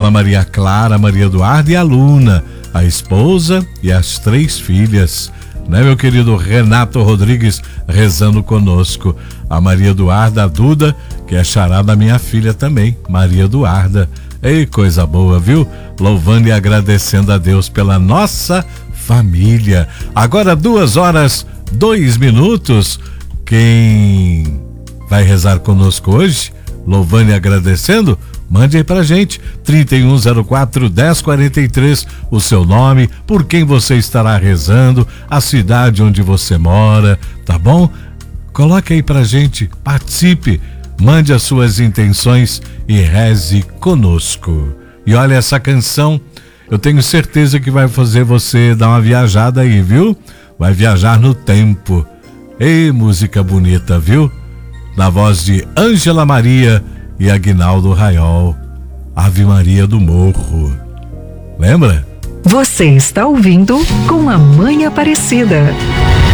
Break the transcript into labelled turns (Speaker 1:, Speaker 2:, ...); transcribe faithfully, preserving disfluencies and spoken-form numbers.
Speaker 1: a Maria Clara, a Maria Eduarda e a Luna, a esposa e as três filhas, né, meu querido Renato Rodrigues, rezando conosco. A Maria Eduarda, a Duda, que é xará da minha filha também, Maria Eduarda. Ei, coisa boa, viu? Louvando e agradecendo a Deus pela nossa família. Agora duas horas, dois minutos. Quem vai rezar conosco hoje, louvando e agradecendo, mande aí pra gente, trinta e um zero quatro, dez quarenta e três, o seu nome, por quem você estará rezando, a cidade onde você mora, tá bom? Coloque aí pra gente, participe, mande as suas intenções e reze conosco. E olha, essa canção, eu tenho certeza que vai fazer você dar uma viajada aí, viu? Vai viajar no tempo. Ei, música bonita, viu? Na voz de Ângela Maria e Aguinaldo Raiol, Ave Maria do Morro. Lembra?
Speaker 2: Você está ouvindo Com a Mãe Aparecida.